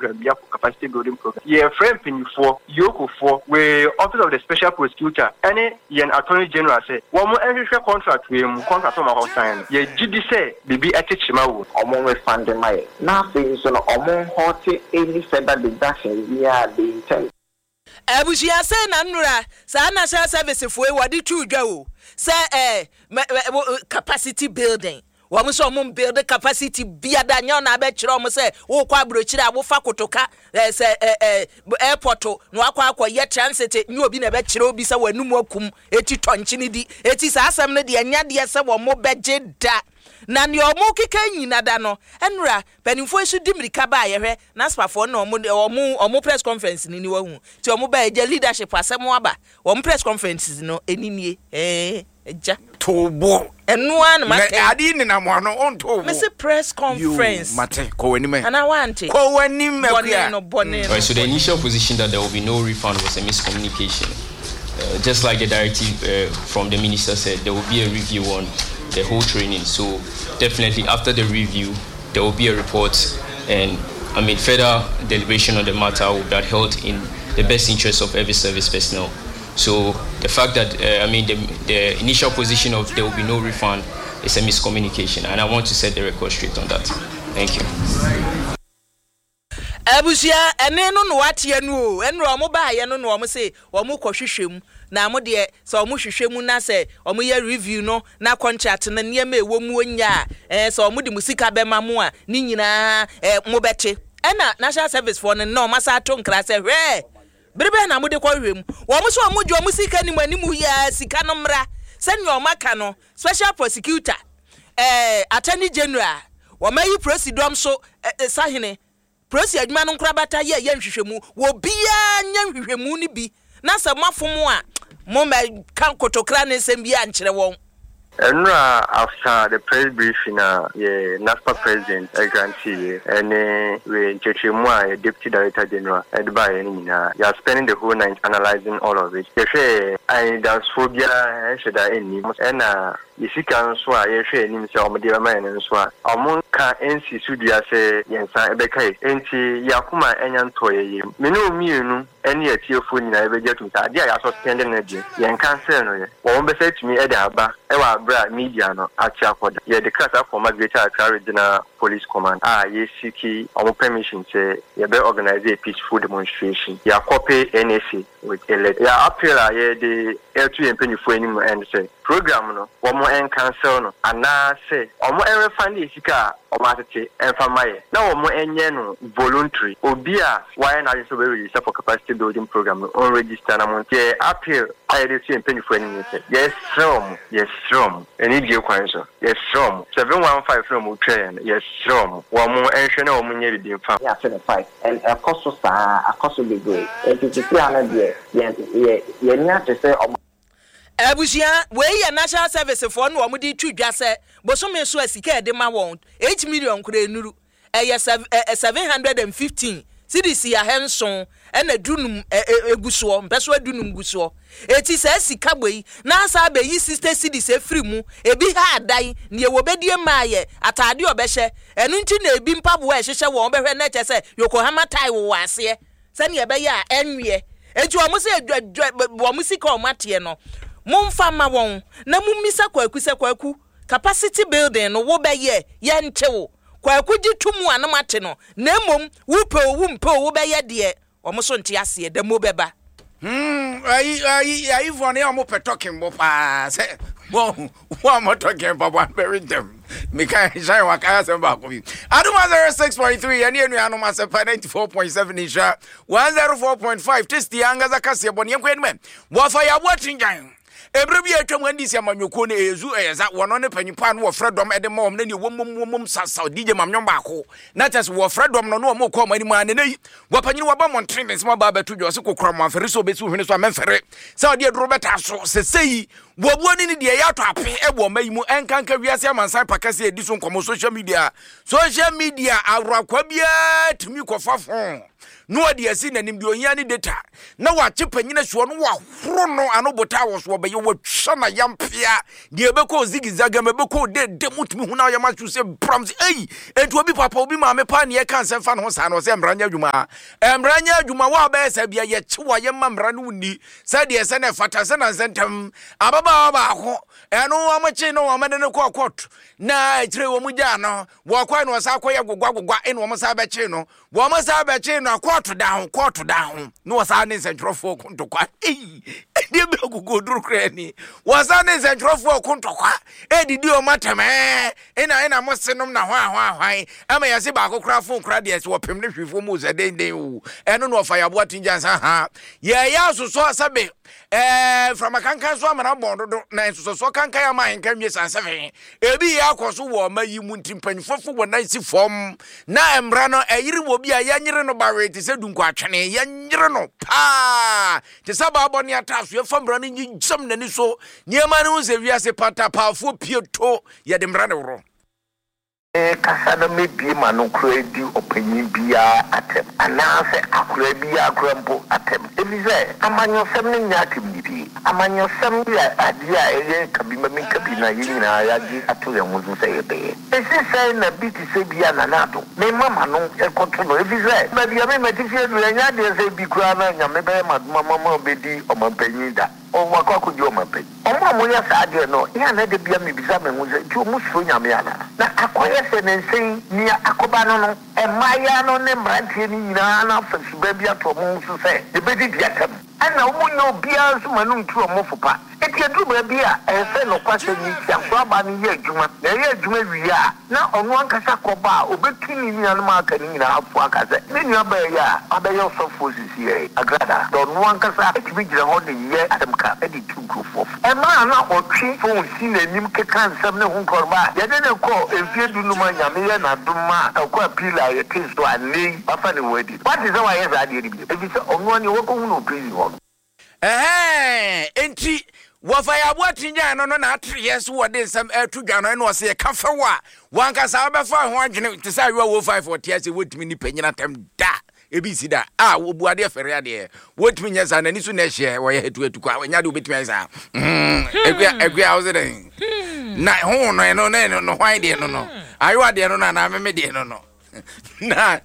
program, yeah, capacity building program. Yeah, friend for Yoko for we Office of the Special Prosecutor. Any yen Attorney General say, one more every contract we contract from our sign. Yeah, GD say, BB at Chimawu. Among we fund the money. Nothing so among hot any further deduction. Yeah, the intent. Abusia say nanura sa national service for wadi tu dwa say capacity building wo so mo build capacity bia da nya na be kire o mo say wo kwa brochire wo fa kotoka say airport no akwa ye transit nyi obi na be kire obi say wanum akum eti tonche ni di eti sa asem ne de anya de say wo mo beje da na ne omo keka nyina da no enura panimfo esu dimirika ba yehwe na spafo na omo press conference ni wahu ti omo ba eja leadership asem aba omo press conferences no eninie eja tobo enu an mate adi ni na mo no on tobo me say press conference mate ko wani me and I want it ko wani me Right, so the initial position that there will be no refund was a miscommunication. Just like the directive from the minister said, there will be a review on the whole training. So definitely after the review, there will be a report and further deliberation on the matter will be held in the best interest of every service personnel. So the fact that the initial position of there will be no refund is a miscommunication, and I want to set the record straight on that. Thank you. Abusia eneno no watie no enro omo ba ye no omo say omo kohwehwem na mo de so omo hwehwemu na say omo ye review no na contract na niam ewo mu onya so omo de musika be ma mo a ni nyina mo bete ena national service for no masa to nkra say hwe berebe na mo de kohwem omo so omo ju omo sika ni manimu ya sika no mra send your maka no special prosecutor attorney general wo mayi president so sahene Prosi adwuma no nkra bata ye nhwehwemu wo bia nya nhwehwemu ni bi na se mafomo a mo ma kan kotokra ne sem bia nkyere won Enra after the press briefing NASPA president grantee and we Chechimwa deputy director general advise you are spending the whole night analyzing all of it. And there's phobia should any and you see can swear you share him so media man and swear among can NC Sudia say yensa ebeka enti yakuma enyantoye menu any a tearful in a get to that ya suspending energy yan cancel no won be say to me aba ewa bra media no atia for ye the class for my greater regional police command ye seeki our permission say ye be organize a peaceful demonstration ya copy NSA with a letter ya appeal ye the L2 and penny for any and say program no one more and cancel no and now say omo every fund sika omatete enfamaye na omo enye no voluntary obia why na so be register for capacity building program on register na monte appeal I dey see penny for any say yes from any deal kwanso yes from 715 from utrain yes from one more enhwe na omo nya bi mfa yeah 75 and akoso be great it is 300 ye nya to say Abusia we ya national service for no omo di twudwa se bosome so asika de ma won 8 million kura enuru 715 CDC ya henson ena dunum eguso mpeso adunum guso eti se asika boyi na asa be yi sister CDC free mu ebi ha adan ne wobedie maaye atade obehye enu nti na ebi mpabo ehhye won behwe na che se Yokohama tai wo ase se ne ebe ya enwie enti omo se omo sika omate no Mumfa ma won na mumisa kwaku capacity building no wo be ye ntewo kwaku gitumu anamate no na mom wumpe wo be ye de omo so nte ase de mo beba I for ne omo talking bo pa say wo am talking about very them me can shine waka say ba ko bi aduma 06.3 ene enu anu ma se 94.7 insha 104.5 test the angaza kase bo ne kwenu me wo fa ya watching jan Ebrebi atwam andisi amanyoko ne ezu eyeza wono ne panyipa no wofredom ede mom na ne womom sasa DJ mamnyon baako na tes wofredom no no mo ko mani ma ne nei wapanyini waba montrene sima ba batu jo se kokra mo afere so betu hwene so amfere sa ode duro beta so sesei wobuani ne de ya to ape ebo mayimu enkanka wiase amansan pakase edi so nkomo social media awrakwa bia tumi kofafon no de asi nanim de ohia ne data na wache panyina so no wahoro no anobota wo so obeyi wo shana yampia de ebeko zigizaga mebeko de mutumi hu na ya machu se bram ei entu obi papa obi ma me pa ne ye kan se fa no sa no se mranya adwuma wa ba esa bia ye chewa ye mamra no ni sa de se na fata se na sentem ababa ba ho eno wa machi no wa mede ne ko court na etire wo muja no wo kwa no sa akoye gogwa eno wo sa ba chi no wo mo sa ba chi no court down no sa ne sentrofo kontokwa ei de be gogo duru krani wo sa ne sentrofo kontokwa edidi o matame ena mo senom na hwan ama yase ba akokra fon kra de se wo pem ne hwifo mu ze den wu eno no fa yabo atinjansa ha ye ya so asabe from akankan so amana bondodo na so kankan ya ma nkan wie sansefe ebi ya akoso wo mayi mu ntimpanyfofo wo na si fom na emra no eyiri wo bi a yanyire no bawe ti se dunko atwene yanyire no pa ti saba aboni ataso ye famra no nyisam nani so niema no se wiase pata paafo pieto ye de mra ne woro kasada mebi manu kredi opanyin bia atem anase akura bia akrampo atem ebize amanyo sem ne nyatim nibi amanyo sem ya adia eye kabima min kabina yina ya gi ato ya muzu se ebe esi se na biti se bia na nato me mama no ekoto no ebize na bia me metifie du nya de se bi kura na nya me be mama obedi omampanyin da o wakọ kujo mape ọmọ amoya saade no ya na de bia me bisa me hu se ju muso nyame ana na akoye se ne nsen ni akoba no emaya no ne mrantie ni nyina na fasu ba bia to mo so se de bedi biatam ana umunyo bia so manu ntu omo fopa eti edu ba bia ese no kwase ni tia so aba ni ye adwuma na ye adwuma wiya na onu ankasa koba obetuni ni anu aka ni nyina afu akase ni nyu aba ya abayo so fosisi e agrada do onu ankasa eti bi gira ho de ye atemka edi tugu fof e ma na otwi fon si na nim keka nsam ne hu korba ye de ne ko efie dunu ma nyame ye na duma akwa pila ye tiso ani afa ne wedi what is our yes ade bi e bi so onu ani wo ko hu no pili ho enti wafa ya boatinja no na atres wo de nsam atudwa no na ose kafa wa wanka sa befa ho adwene te sa wo 540 ase wotimi ni panyina tem da ebisi da wo buade fere ade wotimi nya sa na ni so na hye wo ye hetu kwa nya de obetimi sa egua awze na ho no hwan de no ayo ade no na me de no na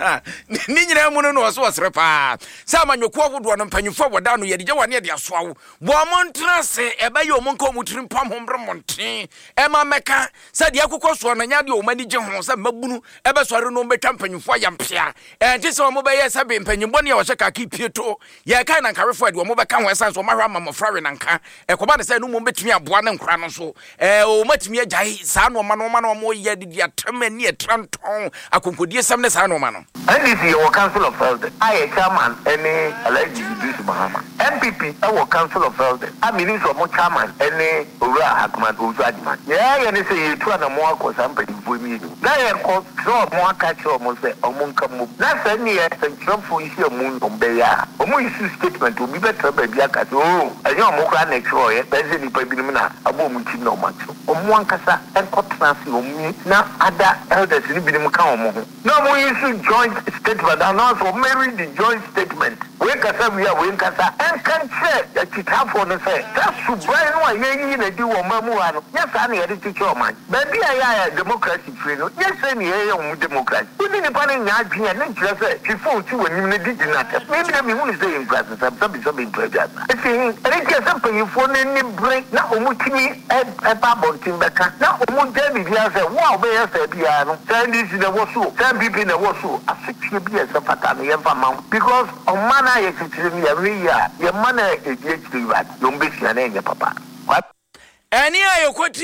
ni nyina mu no so osrepa sa manweko wodo no mpanyufo woda no yede wane yede asoawo bo montra se ebe ye omonko mutrim pam hombre monten e ma meka sa de akokọ so na nya de o mani je ho sa mabunu ebe sore no betwa mpanyufo yampia je se mo be ye sa be mpanyimbo ne ye wo sheka ka pieto ye kai na nkarefo de mo be ka ho esan so mahwa mamofrawe na nka ekoba ne se no mo betumi aboa ne nkra no so o matumi agyae sa no ma no mo ye de atamani etranton akonkodie sam ne sa no ma no NDC or Council of Elders. I chairman any alleged Idris Muhammad. MPP our Council of Elders. I minister of chairman any Ura Hakman Uzadiman. Yeah, and they say you try to more cause somebody for me. Now I call so more catch almost say Omunkamu. That's any Trump for issue moon on Beya. Omu issue statement will be better by Biaka. Oh, I know Moka next roy, Benson Pabimina, Abuchino Macho. Omuankasa and Cotransi, now other elders in Bimuka. No more issue joint statement and also marry the joint statement. We can say we are and can say that it happened to say that's Subrain why you do a mamuano. Yes, I need a teacher man. Maybe I am democracy free. Yes, any democracy. We didn't put in Yaji and just say she fought you when you did not. Maybe the moon is in presence of something to adjust. If you get something you phone any break now, Mutimi a bubble timbeka. Now, Mutemi has a wow, bear said piano. Send this in the wasu, send people in the wasu. A 6 years of Fatami because on mana every year, your money is yet don't be your papa. What? Any ayo kwoti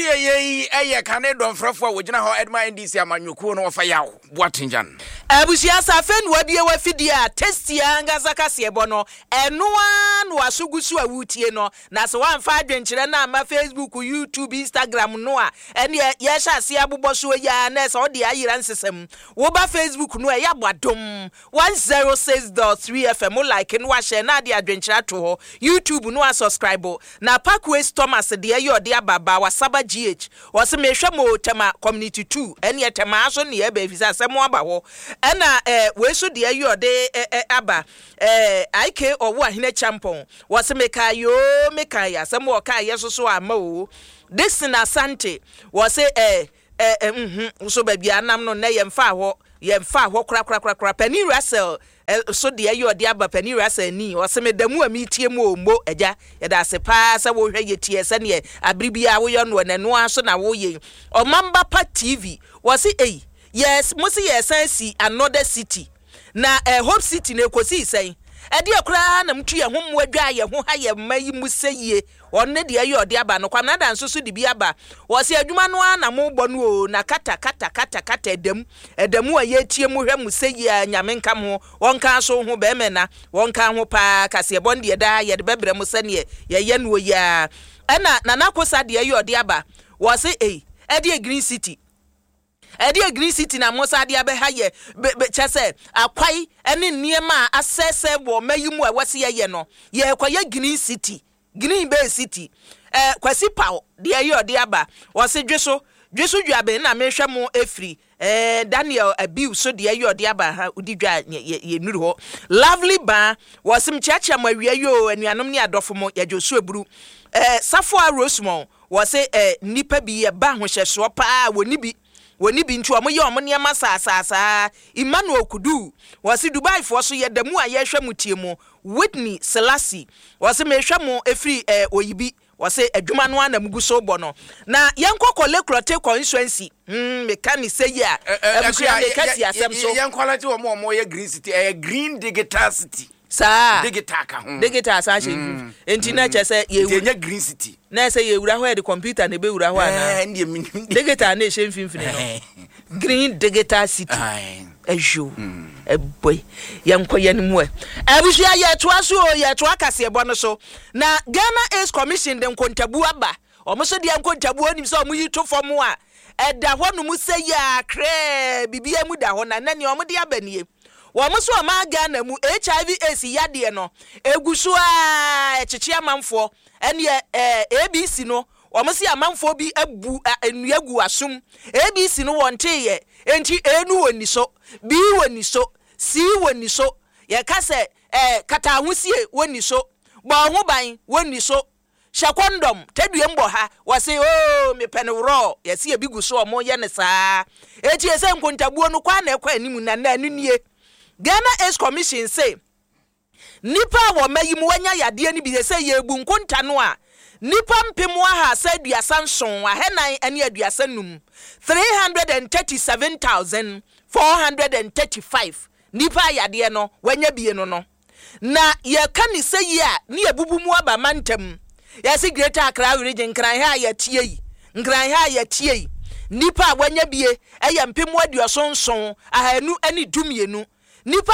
ye Canada frafo wogina ho Edma NDC amanyuku no fa yawo boatinjan abusia safen wabie wafidia testia ngazaka siebo no enoa no asugusu awutie no na se wan fa adwenkyere na ma Facebook, YouTube, Instagram no a ene ye sha se aboboso ya na se odi ayira nsesem wo ba Facebook no ya bwadom 106.3 FM like no wa share na de adwenkyere to ho YouTube no a subscribe na Parkway Thomas de ye baba wasaba GH wase mehwe mo tema community 2 ene tema aso ne ye ba fisa asem aba ho Ena we so de ayo de aba IK owo ahene champon was meka ya some wo ka yeso so ama o this na Asante was say so baby anam no na yemfa ho kra Penny Russell so de ayo de aba Penny Russell ni was me damu amitie mu ombo eja ye da se pa sa wo hwe ye tie se ne abribia wo yo no nanu aso na wo ye Omamba Pa TV was say yes musi yes another city na Hope City na ekosi sen ede akura na mtu ye homo adwa ye ho ha ye mayi museye onne de ayo de aba no kwamna da nso so de bi aba wo se adwuma no na mo bɔ no o na kata edemu aye tie mu hwɛ museye anyame nka mo wonka so ho be me na wonka ho pa kase bonde da ye de bebre mu sane ye no ya na nakosa de ayo de aba wo se ede Green City Edia Green City na Mosa dia be ha ye chese akwai ene niema asese wo mayimu a wase ye no ye kwaye Green City Green Bay City kwasi paw dia ye odi aba wose dweso dwabe na mehwe mo efri Daniel Abiu so dia ye odi aba ha odi dwa ye nuru ho Lovely Ba wose mchiacha mawie yo anuanom ne adofo mo ye Joshua Buru Safo Rosemont wose nipa bi ye ba ho hyeso pa woni bi ntu omo ye omo ne ma sa Emmanuel Kudu wasi Dubai fo so ye damu a ye hwa mutie mu Whitney Selassie wasi me hwa mu efri oyibi wasi adwuma no ana mugu so bo no na yenko kolekrote constituency me kan say ya abusua me kasi asem so yenko lati omo ye Green City Green Digital City sa digital sa she enti na chese ye Green City na say ye wura ho the computer na be wura ho ana digital na she mfimfini no Green Digital City ejo boy yanko yanmu abusua ye to aso ye to akase ebo no so na Ghana Ace Commission de nkontabu aba omoso de nkontabu anim so omuyi to fom a eda ho no mu say ya kre bibia mu da ho na nani omde abanie Wamusu ama Ghana mu HIV AIDS yade no egusu a echichi amanfo ene ABC no wamusi amanfo bi abu enuagu asum ABC no wonte ye enti enu woni so bi woni so si woni so ye kase kata ahusie woni so ba ho ban woni so shakondom tedue mbo ha wase me penwro ye se bi guso omo ye ne saa eti ese nkontabuo no kwa na ekwa animu na anu nie Ghana Ace Commission say nipa wo mayimu wanya yade ni bi say ye bu nkonta no a nipa mpemu ha sa aduasanson ahenan ene aduasanum 337,435 nipa yade no wanya bie no na ye kan say ya ni ebubu mu aba mantem ya si Greater Accra region kran ha ya tie nipa wanya bie eye mpemu aduasonson ahanu ani dumienu nipa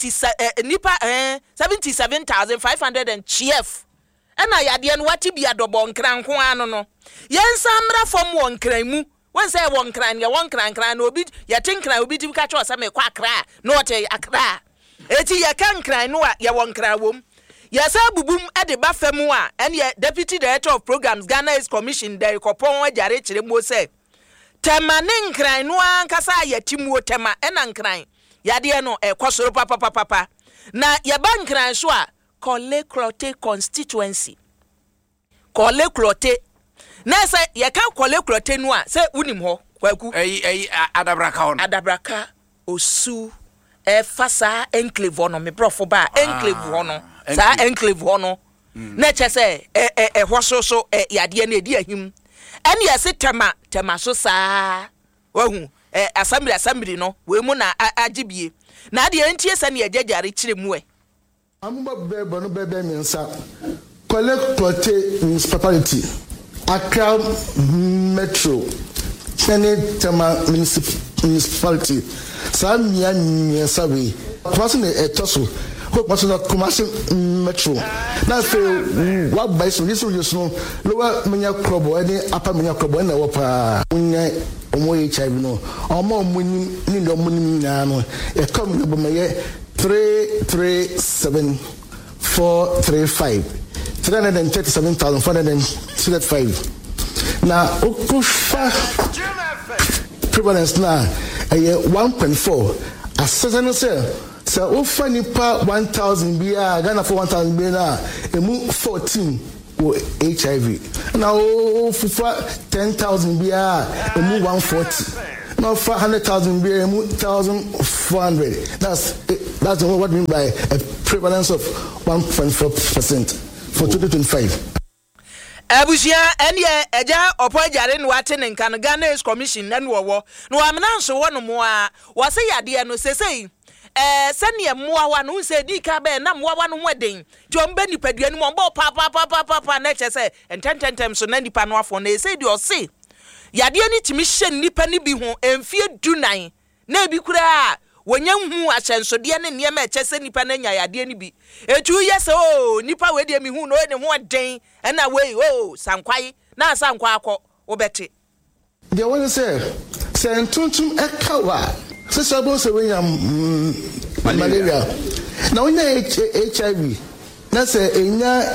77,500 and chief ena yade no wati bia dobo nkran ko ano no yensa mra fom won kran mu won say won kran ya won kran obi ya tinkran obi ti ka cho sa me kwa Accra no ote Accra eti ya kan kran no ya won kran wom ya sa bubum ede ba fam a ene Deputy Director of Programs Ghana Ace Commission der kopon ajare kire mo say tema ne nkran no ankasa ya timuo tema ena nkran yade no kwasoro papa na ya bankran so a Kolekrote constituency Kolekrote na say ya kan Kolekrote no a say unim ho kwaku adabraka osu fasa enclave no me brofo ba enclave ho no sa enclave ho no na che say hoso so yade na edi ahim ene ya se tema so sa wahu assembly no we mu na agibie na de entie se na yejajare kire mu amumba bebe no bebe mensa Kolekrote municipality Accra Metro Tema municipality Samia sabe kwase na etoso ko kwase na Kumasi Metro na fe wa bai so liso no lowa menya krobo ene apa menya krobo na wo pa munya omo HIV no omo munim ni ndo munim na no e come no bo meye 337,435 337,435 na okufa prevalence na 1.4 asese no say ofa nipa 1000 bia Ghana for 1000 bia na emu 14 with HIV. Now for 10,000 bia emu 140. Now 500,000 bia emu 1,400. That's what we mean by a prevalence of 1.4% for 2025. Abusia enye eja opojare no ate ne nkan Ghana Ace Commission na no no amena nso wo no mo a wo se yade no sesei sene moa wa no se di ka be na moa wa no hoden ti o mbe nipadua ni mo mbo pa na che se ententem so na nipa no afo na se di o se yade ni timi hye nipa ni bi ho emfie dunan na ebi kura wonya hu ahyensode ne niam eche se nipa na nya yade ni bi etu yese o nipa we de mi hu no ne ho den na we o sankwai na sankwa akọ obete they want to say entuntum ekawa se sabo se we malaria na wonya HIV na se enya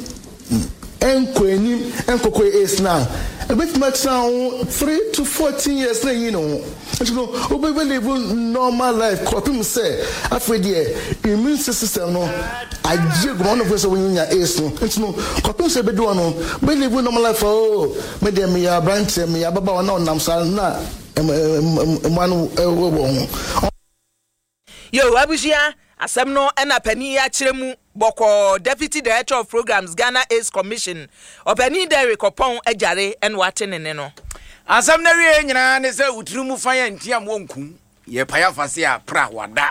enkweni enkoko is now a bit much now 3 to 14 years na you know we live normal life copim say after the immune system no aje go one of us when you is no copim say be do no we live normal life me dem ya branch me ya baba na onam sa na manu yo abusia asem no na pani ya kiremu boko Deputy Director of Programs Ghana Ace Commission opani Derek Opon ajare en watenene no asem na wie nyina ne se utrumu fanya ntia monku ye paya fase a pra wada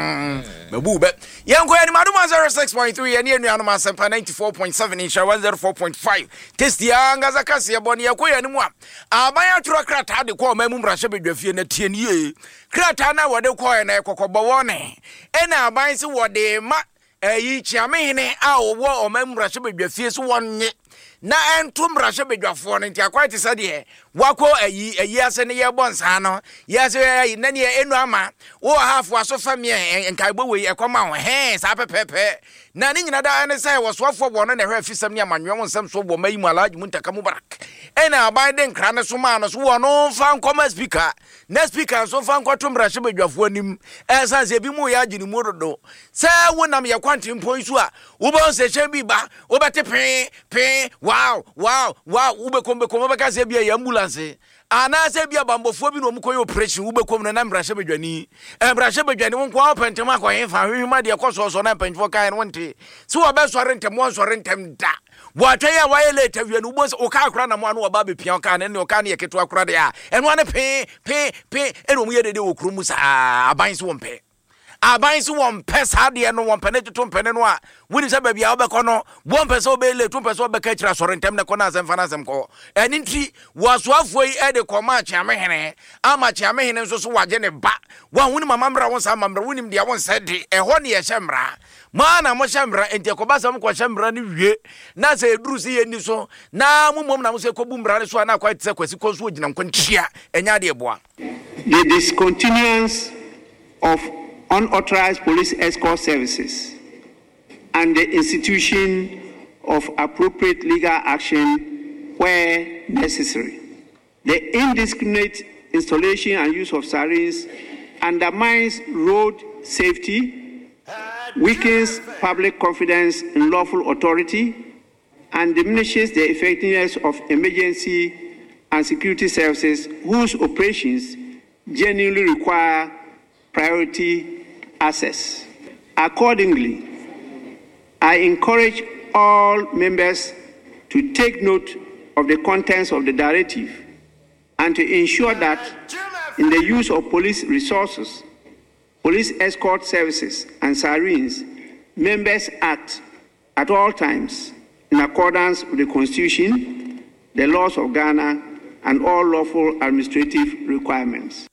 babu be yanko ya ni maduma 06.3 ye ni enu ma sempa 94.7 insha 104.5 test ya ngaza kase ye boni yakọ ya ni mu a abaya tro krata de ko mamu mrahye bedwafie na tie ni ye krata na wode ko ye na ekokobo wone ena aban se wode ma yi chiamehene a owo mamu mrahye bedwafie so wonye na entum rashe bedwafo no ntia kwate sade wako ayi ase ne ye bonsa no yase na ne enu ama wo hafu aso famie enkaigbo we ekoma ho sa pepepe na ne nyina da ne sai wosofo bo no na hwe afisam ne amanwe won sam so bo mayi malaji muntaka mubarak ena abiden kra ne so ma no so wo no fa nkoma speaker na speaker so fa nkwatum rashe bedwafo nim esa se bi mu ya gini mu dodo se wonam ye kwante mponsu a wo bon se chebi ba wo bete pe wow ubekombe beka se bia ya ambulance ana se bia bambofo bi no mkoyo operation ubekom na mbrahye bedwani mbrahye bedwani won kwa opentem akwa fa hwehwima de ekoso na penfo kan wonte se wo be sore ntem won sore ntem da boatwa ya waye late awianu bo se o ka akra na mo anu oba be pia kan ne o ka ne yeketo akra de a eno ane pe eno mu ye de wo krumu sa aban se won pe aban se won pesa de no won pene tutum pene no a woni se ba bia obekọ no won pesa obele tum pesa obeka kira soro ntem ne kọ na asem fa na asem kọ eni nti wasoafo yi e de kọ ma chiamehene ama chiamehene nso so waje ne ba wa woni mama mra won sa mamra woni de won se de eho ne ye hyemra ma na mo hyemra enti kọ ba sam kọ hyemra ne wie na se eduru se ye ni so na mumom na mo se kọ bu mra ne so na kwa tse kwasi kọ so ogina nkọ ntia enya de eboa the discontinuance of unauthorized police escort services and the institution of appropriate legal action where necessary. The indiscriminate installation and use of sirens undermines road safety, weakens public confidence in lawful authority, and diminishes the effectiveness of emergency and security services whose operations genuinely require priority access. Accordingly, I encourage all members to take note of the contents of the directive and to ensure that in the use of police resources, police escort services and sirens, members act at all times in accordance with the Constitution, the laws of Ghana, and all lawful administrative requirements.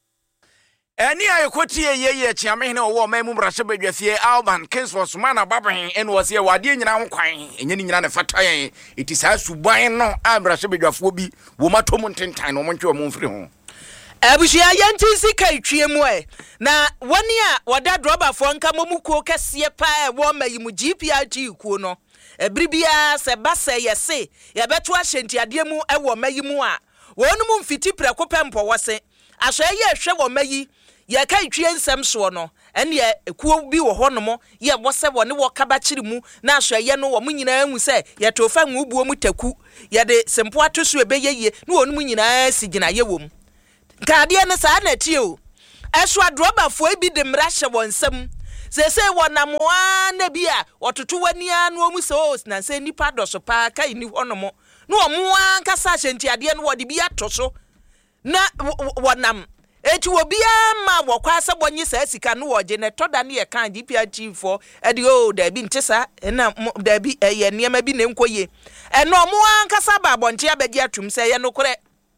Eni ayekoti ye chiamehene owo mamu mrahye bedwafie Alban Kingsford Sumana Babahin en wose ye wade nyina ho kwan enye ni nyina ne fata yen itisa suban no amrahye bedwafo bi wo matom ntentan no montwe mo mfiri ho abushia yanti sika itwemu na woni a wada droba fo nka momukuo kese pa wo mayimu GPRG kuo no ebribia se base yese ye beto ahyentiade mu wo mayimu a wonu mu mfiti preko pempo wose ahwe ye hwe wo mayi ya kai twie nsem so no ene ye ekuo bi wo honom ye wose wone wo kaba kire mu na ahwe ye no wo munyina hu se ye to fa nwubuo mu taku ye de sempo atoso ebeyeye na wonu munyina sigina ye wom kade ne sa na tie o eso adrobafo ebi de mrahye wonsem sese wonamwa na bia ototo wani anu omu se o na se nipa doso pa kai ni honom no omuwa nkasa hyentiade no wode bi atoso na wonam eti obia ma wokwasa bonyi sa sika no woje ne toda ne ye kan DPRT for edi o da bi ntesa na da bi ye niam bi ne nkoye eno omuwa nkasa ba bonte abegi atum se ye no kore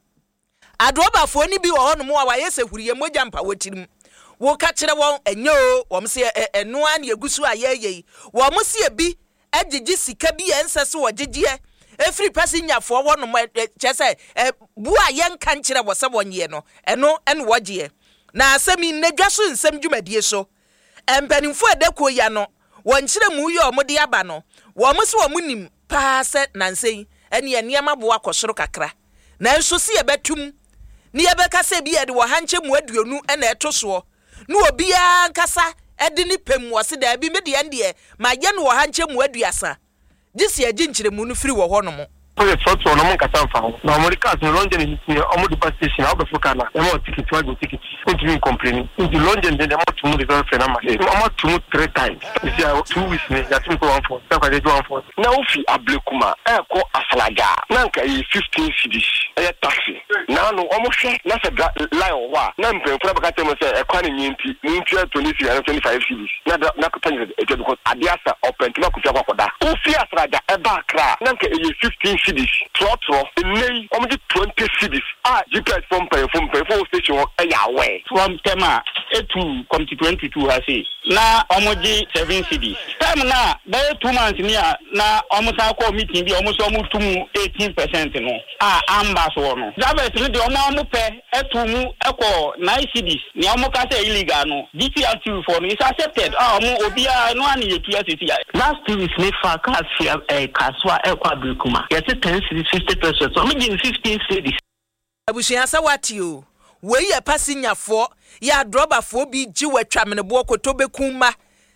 adrobafo ni bi wo honom wa waye se huriye moja mpa wotirim wo ka kire won enyo wo mse eno an yegusu ayeye wo mse bi agigi sika bi ensese wo gigie every person nyafo wo no chese bu ayen kan kire wo se wonye no eno en wogie na asemi nnadwaso nsem dwumadie so empanimfo edeko ya no won kire mu ye omode aba no wo mse wo munim pa se nansei ene enema bo akosoro kakra na enso se yebetum ni yebeka se bi ede wo hanche mu aduonu ena etoso no obia nkasa ede ni pem wo se da bi mede ende ma ye no wo hanche mu aduasa disi agi nkyeremu no firi wo honom Oye foto no monka sanfa na America no London ni omo bus station how the fuck na e mo ticket wa go ticket don't even complain in the London they want to move the friend am say omo to move 3 times this year 2 weeks ni that go on for that they do on for na ofi ablekuma e ko aflaga na nka 15 cedis e taxi na no omo hwe na se line wa na mpemfura baka temo se e kwa ni nyinti nyinti 25 cedis na ko tanya e because adiasa open to ko kwakoda ofi aflaga e ba kra na nka 15 cedis trotro nei omdi 20 cedis GPS from station ayawe from tema etu come to 22 ha say na omodi 7 cedis time na by 2 months na omusa ko meeting bi omuso omutum 18% no amba so no zabet ni de omu pe etumu eko 9 cedis ni omuka say illegal no DPRT for no is accepted omu obia no ani yetu asisi last 2 weeks ni fa kaswa ekwa brikuma 10 cedis 50%. So me 15 cedis. Abushia sawati o. We ye pasinyafo ya drobafo bi ji watwamene bo kotobe kuma.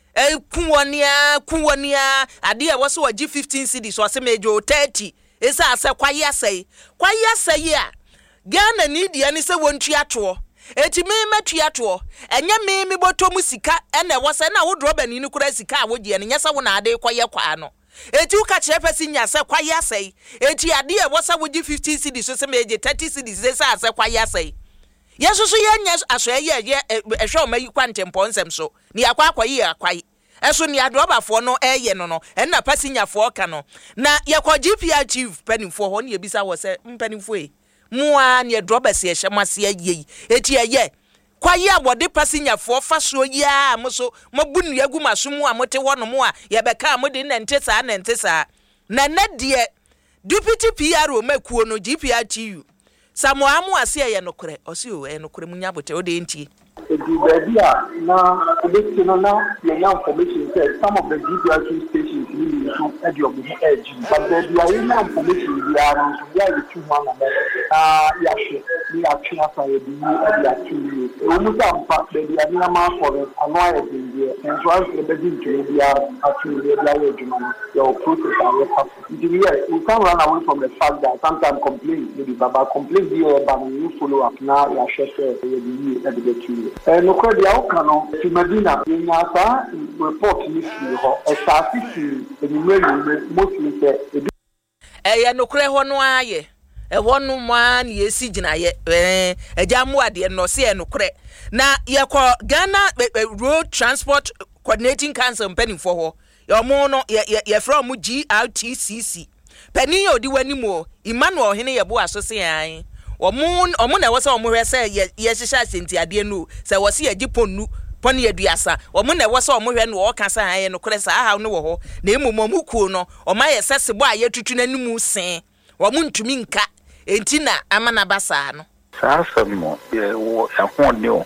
Kunwonia ade a woso wagi 15 cedis so ase mejo 30. Esa ase kwaye asai a. Ghana ni dia ni se wontua to. Eti me matua to. Enye me botomu sika ene wo se na wo droba ni kura sika a wo die ne nyesa wo na ade kwaye kwa no. Eti uka chepesi nyase kwa yasei eti ade e wosa wogi 15 cedis so se meje 30 cedis se ase kwa yasei yesusu yenya aso ye ehwe o mayi kwa ntempon nsem so ni akwa yi akwai eso ni adobafo no eye no enna pasinyafo ka no na yakwa GPR chief penifo ho ne ebisa wo se mpenifo e mua ne adobase ehye mase ayi eti eye kwaye abode pasinyafo faso ya moso mabunu yagu masumu amote wono mo a yebeka amode nentesa na de deputy PRO makuo no GPRTU samoamu ase ye nokore osi o e nokore munyabote ode enti Edibabia na obekino na yenya information say some of the GPRT stations need to add your edge but there are information we are so we are two man yashe ni atwa fa ye bi atu omu sampa be dia na ma for anoa e bi and so as the big to dia atu the dia ejuma your process and your yes we can run away from the fact that sometimes complain maybe baba complain here but you follow up now yashe say ye bi edibatu no kwadi awkano ti Medina nyasa report ni fi ho esafisi enimelu mostly say ya no kure ho no aye ho no ma na yesi ginaye ejamu ade no se no kure na yekọ Ghana Road Transport Coordinating Council penifo ho yomo no ye from GRTCC peni odi wanimu Emmanuel hene yebo asose an omu na wose omu hwese ye hyehyɛ senti ade no se wose ye giponu poni aduasa omu na wose omu hwe no okasa an no kore sa ha no wo ho na emomu kuo no oma ye sesebo a ye tutu nanimu sen omu ntumi nka enti na amana basa no Sasamo, I want you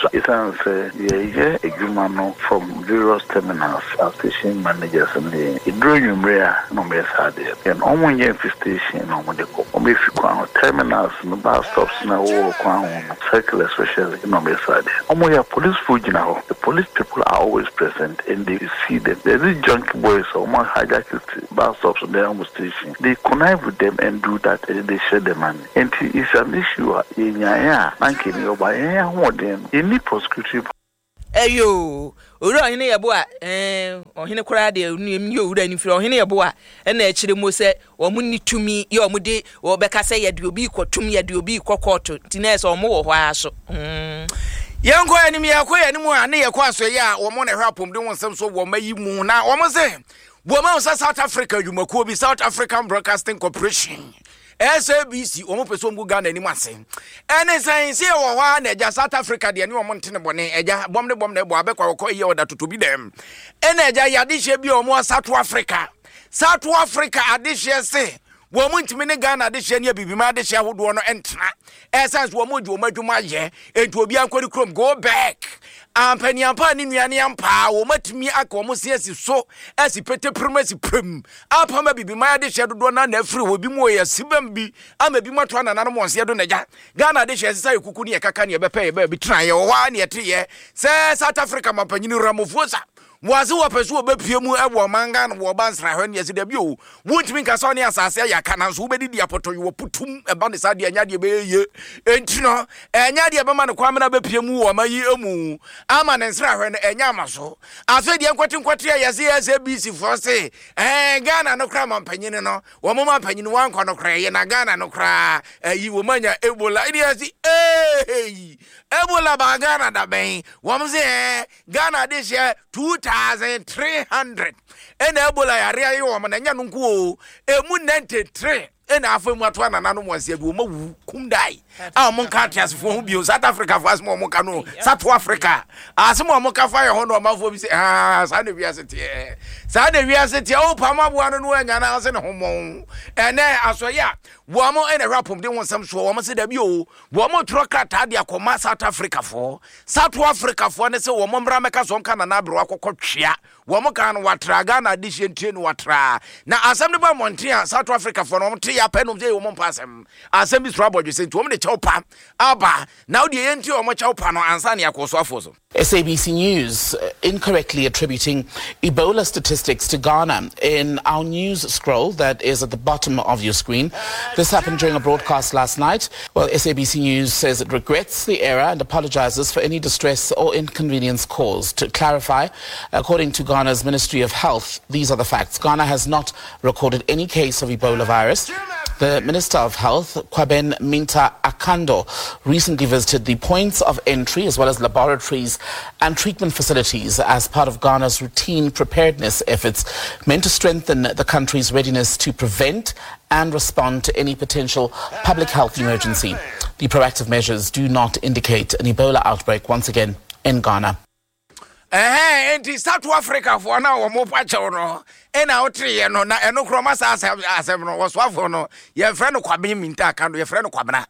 a human from various terminals, station managers, and the dream rare no best idea. And on station on the terminals, no bus stops, no circle, especially no best idea. We have police food now. The police people are always present and they see them. There's these junkie boys or more hijackers bus stops on their own station. They connive with them and do that and they share the money. And it's an issue in thanking you by any prescriptive. Ayo, ura hine yeboa ohine kura de nni owura ni firi ohine yeboa na akire mo se wo munni tumi ye omude wo beka se ye de obi kwotumi ye de obi kwokwoto tinese omo wo hɔ aso yanko anim yakɔ anim a na yakɔ aso ye a wo mo na hwapom de won sem so wo mayi mu na wo mo se wo ma South Africa yumakuo bi South African Broadcasting Corporation SABC omo peso mbu Ghana ni mase ene sense wo hwa na eja South Africa de ne omo ntene bone eja bom na ebo abekwa wo ye oda totobi dem ene eja yadehye bi omo South Africa adehye se wo mo ntimi ne Ghana adehye ne bibima adehye ahodo no entena essence wo mo dwo madwuma ye enti obi ankori krom go back ampaniampa ni nuane ampa wo matimi aka wo siasi so asi pete promesi prem apa ma bibima de hye dodo na afiri wo bi mo ye sibam bi ama bi mato na na mo nse do naja Ghana de hye sesa ekuku ne kaka ne bepa ye ba bi tran ye wo wa ne yete ye se South Africa mapanyini Ramaphosa wazi wapesu obepie mu ewo manga no wo bansra hwe ne yesi da bi o wuntimi nka ne asase ya kana so obedi dia poto yo putum eba ne sade anya de be ye entino enya de be ma ne kwamena bepie mu wo mayi emu ama ne nsra hwe ne enya amaso aso de nkwati ya yesi SABC for say Ghana no kra mampanyini no wo mo mampanyini wanko no kra ye na Ghana no kra yi wo manya Ebola idi yesi Ebola ba Ghana da ben wo mo say Ghana de share 2,300 and Ebola area yo man nya no nko emu 93 ena afemu ato na nanu mo asia bi o mawu kumdai a mo nka tias fo hu bi South Africa fo asmo mo ka no South Africa asmo mo ka fa ye ho no mafo bi se sa na wi asete o pama bo anu no anya na ase ne homo ene asoya wo mo ene rapom de won sam so wo mo se da bi o wo mo tro krata de akoma South Africa fo ne se wo mo mra meka so nka na abro akokotwea wo mo kan watra Ghana dishe ntie no watra na asem de ba montia South Africa fo no mte ya penom je wo mo pasem asem bi sro abodwe se nti wo mo ne chawpa aba na wo de yenti wo mo chawpa no ansa ne yakoso afoso. SABC News incorrectly attributing Ebola statistics to Ghana in our news scroll that is at the bottom of your screen. This happened during a broadcast last night. Well, SABC News says it regrets the error and apologizes for any distress or inconvenience caused. To clarify, according to Ghana's Ministry of Health, these are the facts. Ghana has not recorded any case of Ebola virus. The Minister of Health, Kwaben Minta Akando, recently visited the points of entry as well as laboratories and treatment facilities as part of Ghana's routine preparedness efforts meant to strengthen the country's readiness to prevent and respond to any potential public health emergency. The proactive measures do not indicate an Ebola outbreak once again in Ghana. Enti South Africa for na wo mo pacho no ena otriye no na eno kroma sa asem no wo swafo no ye frɛ no Kwaben Minta Akando ye frɛ no Kwabena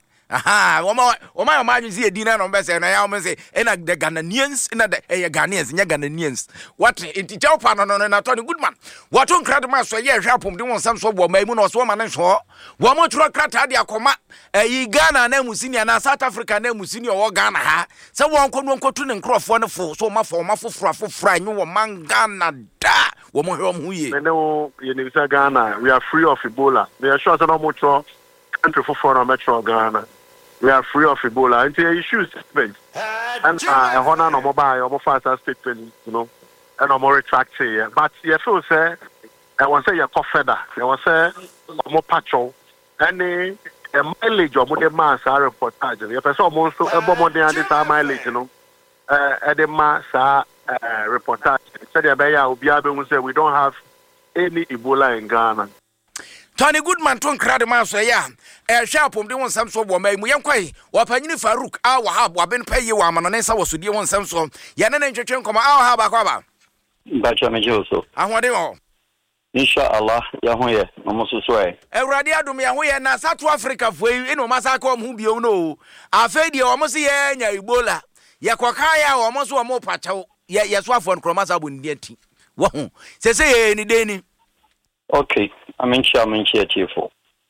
o ma nzi edina no be say na ya o me say ena the Ghanaians ena the Ghanaians nya Ghanaians what enti chawpa no na Tony Goodman what on crowd ma so ye hwapom de won sam so bo ma mu no so ma ne so wo mo tro krata de akoma Ghana na musini na South Africa na musini o Ghana ha se won kotu ne nkrofo ne fo so ma fofra anyu wo man Ghana da wo mo hwe mo ye no ye ni Ghana we are free of Ebola they are sure say no mo tro country for Metro Ghana. We are free of Ebola. And the issues statement. And honor no mobile or faster statement, you know, and no more retract here. But you feel say I want say your feather. I want say more patrol. Any mileage or more mass are reportage. You person almost more than this mileage, you know. The mass reportage. Said the say we don't have any Ebola in Ghana. Tony Goodman ton krade ma so ya hwapom de won sam so bo mai mu yenkwai wapanyini Farouk Awahab waben paye wa manone sa wo so die won sam so ya ne ntwetwe nkoma Awahab akwaba Bacha mejoso ahode o Inshallah, Yahoye, almost swear. Everybody adum Yahoye na South Africa for you, no massacre who be no. I fed you almost here, Ebola. Yakwakaya almost one more pacho. Yaswaf on Cromasa Bundienti. Wahoo. Say any day. Okay, I'm here cheerful.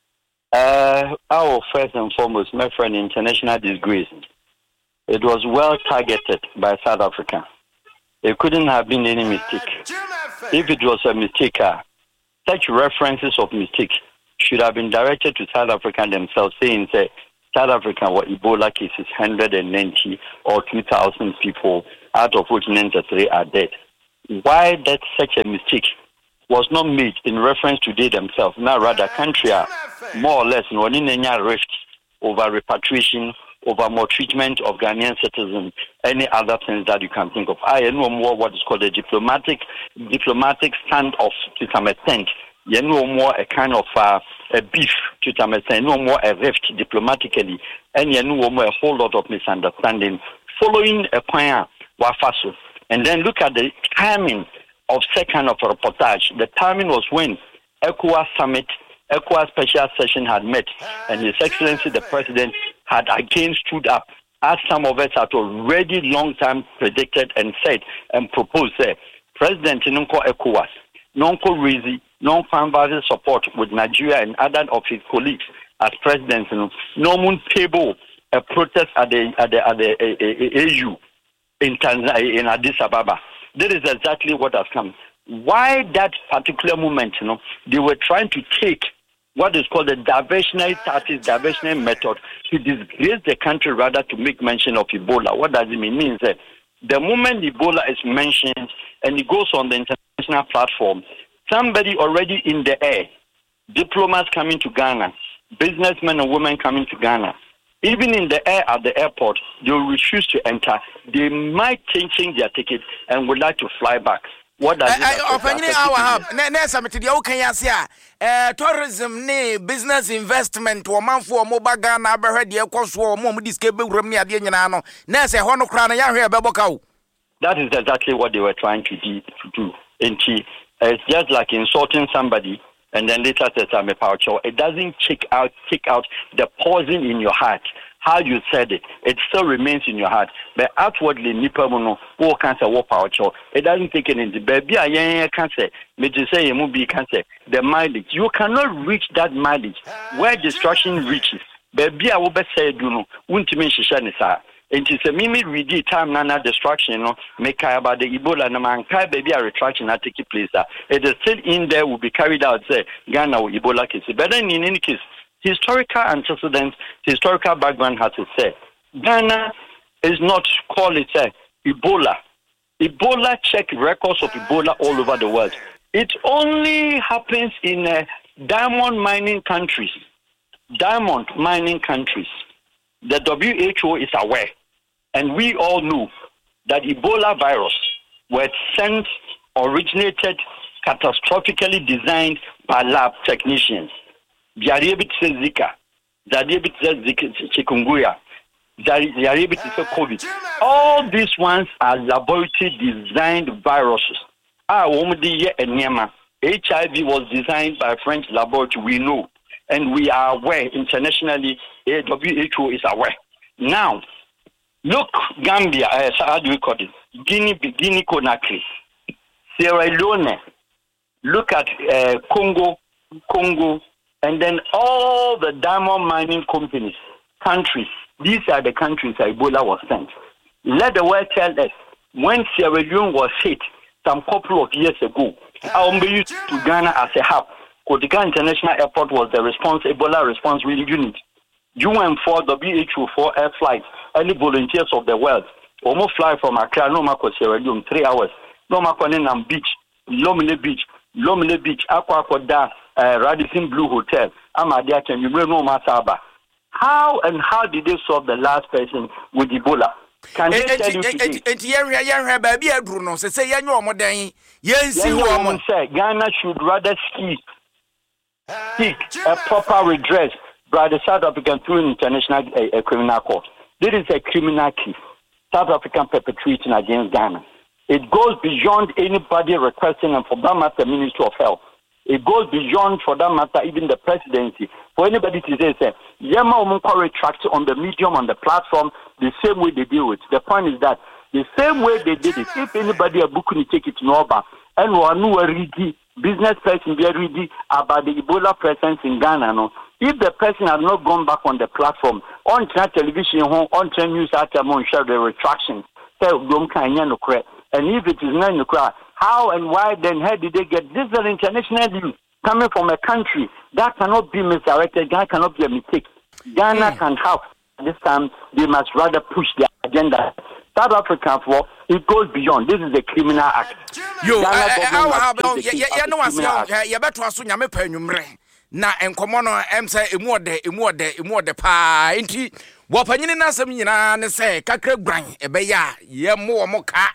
Our first and foremost, my friend, international disgrace. It was well targeted by South Africa. It couldn't have been any mistake. If it was a mistake, such references of mistake should have been directed to South Africa themselves, saying, say, South Africa were Ebola cases, 190 or 2,000 people, out of which 93 are dead. Why that such a mistake was not made in reference to they themselves, now rather country are more or less in any rift over repatriation, over more treatment of Ghanaian citizens, any other things that you can think of. I know more what is called a diplomatic standoff to some extent. You know more a kind of a beef to some extent, no more a rift diplomatically, and you know more a whole lot of misunderstanding following a point wafaso. And then look at the timing of second of a reportage. The timing was when ECOWAS summit, ECOWAS special session had met, and His Excellency the President had again stood up, as some of us had already long time predicted and said and proposed. President Nonko ECOWAS, Nonko Rizi, non-family support with Nigeria and other of his colleagues as presidents. No moon table a protest at the AU in Tanzania, in Addis Ababa. That is exactly what has come. Why that particular moment, they were trying to take what is called the diversionary tactics, diversionary method to disgrace the country rather to make mention of Ebola. What does it mean? It means that the moment Ebola is mentioned and it goes on the international platform, somebody already in the air, diplomats coming to Ghana, businessmen and women coming to Ghana, even in the air at the airport, they will refuse to enter. They might change their ticket and would like to fly back. What does tourism, business investment, or man for mobile Ghana, that is exactly what they were trying to do. And it's just like insulting somebody and then later says I'm a power chore. It doesn't kick out the poison in your heart. How you said it, it still remains in your heart. But outwardly, nipamono, who cancer, war power chore. It doesn't take it into baby. I can't say, maybe say a movie cancer. The mileage, you cannot reach that mileage where destruction reaches. Baby, I will be say, you know, won't mean shishanisa. And it's a mimi ready time nana destruction, make about the Ebola and man kai baby a retraction that take place. It is still in there will be carried out, say Ghana or Ebola case. But then in any case, historical antecedents, historical background has to say Ghana is not called it Ebola. Ebola check records of Ebola all over the world. It only happens in diamond mining countries. Diamond mining countries. The WHO is aware, and we all know that Ebola virus originated catastrophically designed by lab technicians. Diabetes Zika, chikungunya, diabetes COVID. All these ones are laboratory designed viruses. HIV was designed by a French laboratory, we know. And we are aware internationally, WHO is aware. Now, look, Gambia, how do we call it? Guinea Conakry, Sierra Leone, look at Congo, and then all the diamond mining countries. These are the countries that Ebola was sent. Let the world tell us, when Sierra Leone was hit some couple of years ago, I used to Ghana as a hub. Kotika International Airport was the Ebola response unit. UN4, WHO4 air flights, any volunteers of the world, almost fly from Accra, no Mako Sierra Leone, 3 hours. No Mako Nenam Beach, Lomile Beach, Aqua Radisson Blue Hotel, Amadiaken, you know Masaba. How did they solve the last person with Ebola? Can they tell you today? Ghana should rather seek a proper redress by the South African through international criminal court. This is a criminal case South African perpetrating against Ghana. It goes beyond anybody requesting and for Burma the Ministry of Health. It goes beyond, for that matter, even the presidency. For anybody to say, Yema Omunko retract on the medium, on the platform, the same way they deal with. The point is that the same way they did it, if anybody a book can take it to Noba, and one who are ready, business person be ready about the Ebola presence in Ghana, no. If the person had not gone back on the platform, on television, on news item, share the retractions, and if it is not how and why then how did they get this? Is an international news coming from a country that cannot be misdirected. That cannot be a mistake. Ghana can have this time. They must rather push their agenda. South Africa, for it goes beyond. This is a criminal act. You know what? You better assume you pay numre. Na enkomo no em say emuode pa enti wopanyini na asem nyina ne say kakra gwan ebeya yemo omoka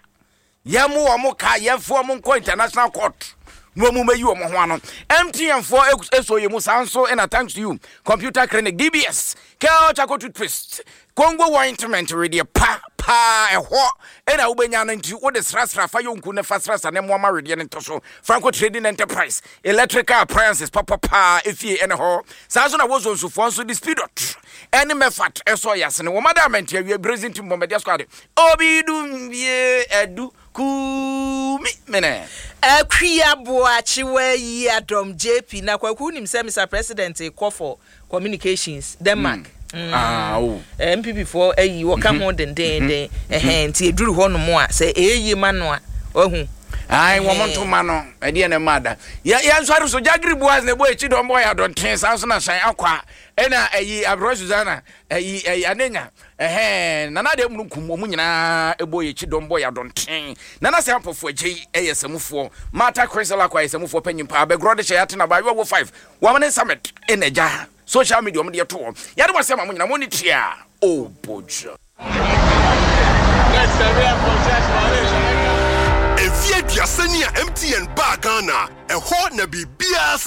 yefo omo international court no mu mayi omo ho ano MTN for esoyemu sanso and thanks to you computer clinic DBS Kel Chaco twist Congo ointment ready pa eho ena ubenya no nti wo de srasra fa yonku ne fasrasa ne moama ready ne toso Franco Trading Enterprise electrical appliances papa efie ene ho sanso na wozo nsufo nso the speedot ene mefat eso yase ne wo madament ya brazil team bombedia squad obidu vie edu kumi mene akria boachi we Adom JP na kwaku nim say Mr President for communications Denmark MPP for ayi wo ka ho den nti eduru ho no mo a say eyi ma no a ohu ai wo monto ma no e de na mada ya nso so jagri boas ne boy chi do mbo ya don ten sanso na shan akwa ena ayi Abro Susanna ayi anenya nana de mu nkum mu nyina eboye chi do mbo ya don ten nana se ampofo agyi eyesamufo mata Crystal akwa eyesamufo panyimpa abegro de cheyate na ba wo 5 wamane summit eneja social media mo de to ya de wasema mo nyina mo ni tia o bojo If you are MTN Ghana, a hot na be